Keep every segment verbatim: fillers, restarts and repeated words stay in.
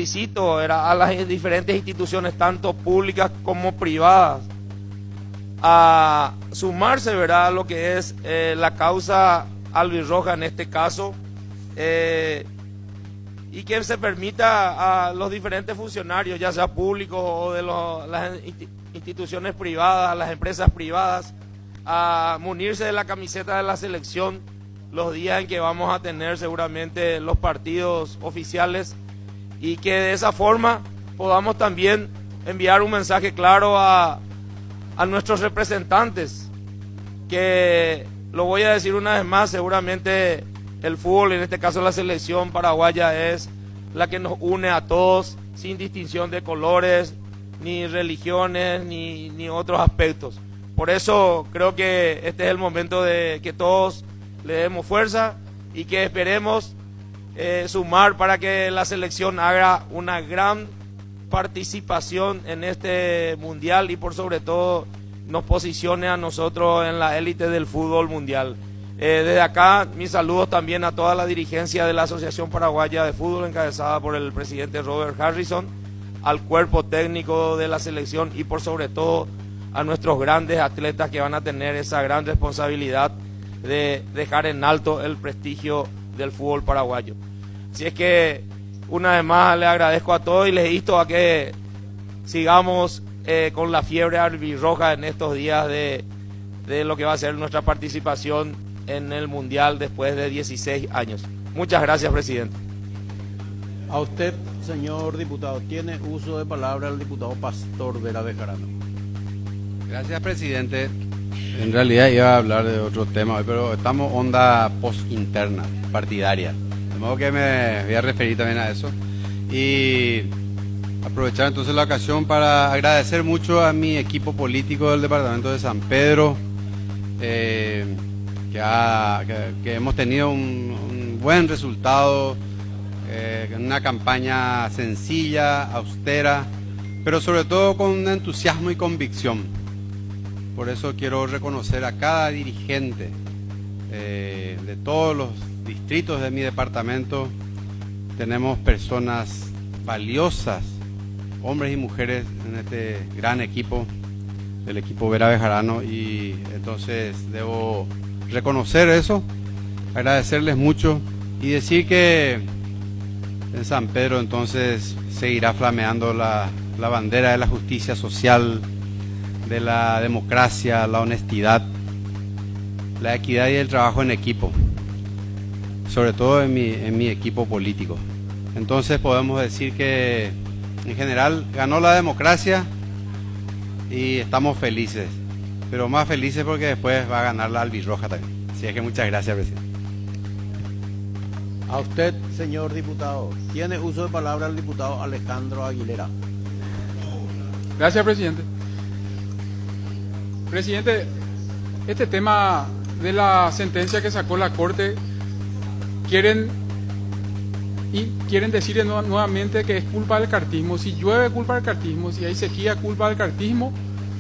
solicito era, a las diferentes instituciones, tanto públicas como privadas, a sumarse, ¿verdad?, a lo que es eh, la causa albirroja en este caso, eh, y que se permita a los diferentes funcionarios, ya sea públicos o de los, las instituciones privadas, las empresas privadas, a munirse de la camiseta de la selección los días en que vamos a tener seguramente los partidos oficiales, y que de esa forma podamos también enviar un mensaje claro a, a nuestros representantes, que lo voy a decir una vez más, seguramente el fútbol, en este caso la selección paraguaya, es la que nos une a todos sin distinción de colores, ni religiones, ni, ni otros aspectos. Por eso creo que este es el momento de que todos le demos fuerza y que esperemos eh, sumar para que la selección haga una gran participación en este mundial y por sobre todo nos posicione a nosotros en la élite del fútbol mundial. Eh, desde acá, mis saludos también a toda la dirigencia de la Asociación Paraguaya de Fútbol, encabezada por el presidente Robert Harrison, al cuerpo técnico de la selección y por sobre todo a nuestros grandes atletas que van a tener esa gran responsabilidad de dejar en alto el prestigio del fútbol paraguayo. Así es que una vez más les agradezco a todos y les insto a que sigamos eh, con la fiebre albirroja en estos días de, de lo que va a ser nuestra participación en el Mundial después de dieciséis años. Muchas gracias, presidente. A usted, señor diputado, tiene uso de palabra el diputado Pastor Vera Bejarano. Gracias, presidente. En realidad iba a hablar de otro tema hoy, pero estamos onda post-interna, partidaria. De modo que me voy a referir también a eso. Y aprovechar entonces la ocasión para agradecer mucho a mi equipo político del departamento de San Pedro, eh, que, ha, que, que hemos tenido un, un buen resultado, eh, una campaña sencilla, austera, pero sobre todo con entusiasmo y convicción. Por eso quiero reconocer a cada dirigente eh, de todos los distritos de mi departamento. Tenemos personas valiosas, hombres y mujeres, en este gran equipo, el equipo Vera Bejarano, y entonces debo reconocer eso, agradecerles mucho y decir que en San Pedro entonces seguirá flameando la, la bandera de la justicia social, de la democracia, la honestidad, la equidad y el trabajo en equipo, sobre todo en mi, en mi equipo político. Entonces podemos decir que en general ganó la democracia y estamos felices, pero más felices porque después va a ganar la albirroja también. Así es que muchas gracias, presidente. A usted, señor diputado, tiene uso de palabra el diputado Alejandro Aguilera. Gracias, presidente. Presidente, este tema de la sentencia que sacó la Corte, quieren, y quieren decir nuevamente que es culpa del cartismo. Si llueve, culpa del cartismo. Si hay sequía, culpa del cartismo.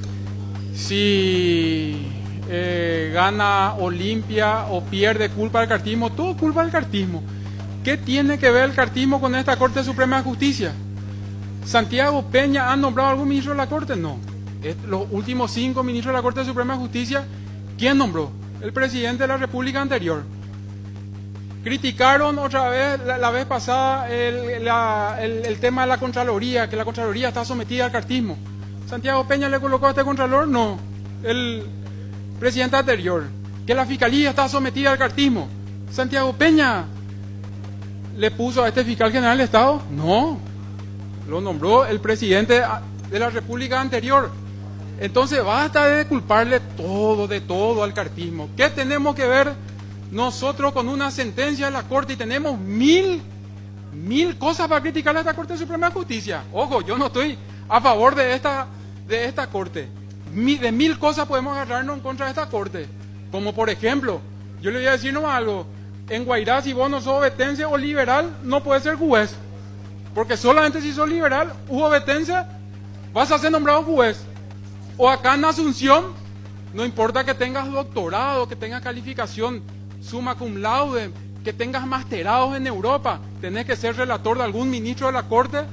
Si eh, gana Olimpia o pierde, culpa del cartismo. Todo culpa del cartismo. ¿Qué tiene que ver el cartismo con esta Corte Suprema de Justicia? ¿Santiago Peña ha nombrado algún ministro de la Corte? No. Los últimos cinco ministros de la Corte Suprema de Justicia, ¿quién nombró? El presidente de la República anterior. Criticaron otra vez, la, la vez pasada, el, la, el, el tema de la Contraloría, que la Contraloría está sometida al cartismo. ¿Santiago Peña le colocó a este Contralor? No. El presidente anterior. ¿Que la Fiscalía está sometida al cartismo? ¿Santiago Peña le puso a este fiscal general del Estado? No. Lo nombró el presidente de la República anterior. Entonces basta de culparle todo, de todo al cartismo. ¿Qué tenemos que ver nosotros con una sentencia de la Corte? Y tenemos mil, mil cosas para criticar a esta Corte Suprema de Justicia. Ojo, yo no estoy a favor de esta, de esta Corte. De mil cosas podemos agarrarnos en contra de esta Corte. Como por ejemplo, yo le voy a decir nomás algo. En Guairá, si vos no sos obetense o liberal, no puedes ser juez. Porque solamente si sos liberal u obetense, vas a ser nombrado juez. O acá en Asunción, no importa que tengas doctorado, que tengas calificación summa cum laude, que tengas masterados en Europa, tenés que ser relator de algún ministro de la Corte